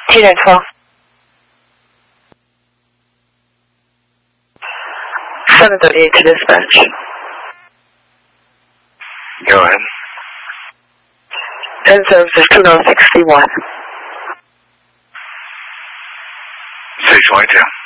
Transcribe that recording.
T912. 738 to dispatch. Go ahead. End service is 2061. 622.